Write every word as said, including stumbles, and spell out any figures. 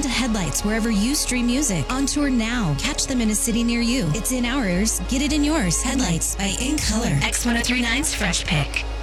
to Headlights wherever you stream music. On tour now. Catch them in a city near you. It's in our ears. Get it in yours. Headlights by In Color. X ten thirty-nine's Fresh Pick.